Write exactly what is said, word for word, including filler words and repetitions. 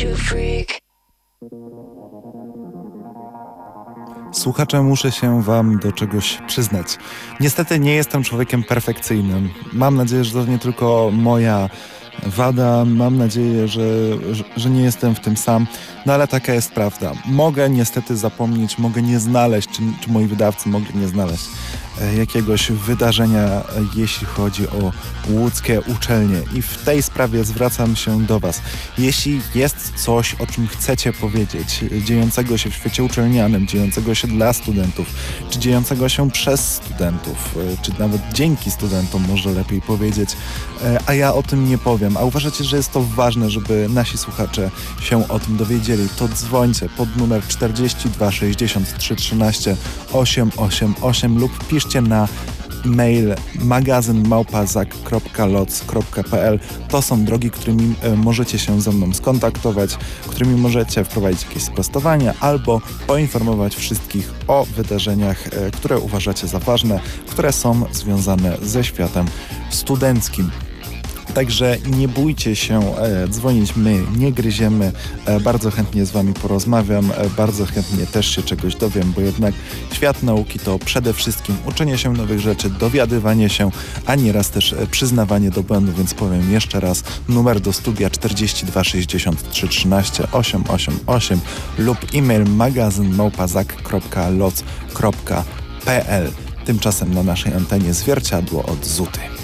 Słuchacze, muszę się wam do czegoś przyznać. Niestety nie jestem człowiekiem perfekcyjnym. Mam nadzieję, że to nie tylko moja wada. Mam nadzieję, że, że, że nie jestem w tym sam. No ale taka jest prawda. Mogę niestety zapomnieć, mogę nie znaleźć, czy, czy moi wydawcy mogli nie znaleźć jakiegoś wydarzenia, jeśli chodzi o łódzkie uczelnie. I w tej sprawie zwracam się do was. Jeśli jest coś, o czym chcecie powiedzieć, dziejącego się w świecie uczelnianym, dziejącego się dla studentów, czy dziejącego się przez studentów, czy nawet dzięki studentom, może lepiej powiedzieć, a ja o tym nie powiem, a uważacie, że jest to ważne, żeby nasi słuchacze się o tym dowiedzieli, to dzwońcie pod numer czterdzieści dwa sześćdziesiąt trzy trzynaście osiemset osiemdziesiąt osiem lub piszcie na mail magazyn małpa zak kropka loc kropka p l. To są drogi, którymi e, możecie się ze mną skontaktować, którymi możecie wprowadzić jakieś sprostowania albo poinformować wszystkich o wydarzeniach, e, które uważacie za ważne, które są związane ze światem studenckim. Także nie bójcie się e, dzwonić, my nie gryziemy, e, bardzo chętnie z wami porozmawiam, e, bardzo chętnie też się czegoś dowiem, bo jednak świat nauki to przede wszystkim uczenie się nowych rzeczy, dowiadywanie się, a nieraz też e, przyznawanie do błędu, więc powiem jeszcze raz, numer do studia czterdzieści dwa sześćdziesiąt trzy trzynaście osiemset osiemdziesiąt osiem lub e-mail magazyn małpa zak kropka loc kropka p l. Tymczasem na naszej antenie zwierciadło od Zuty.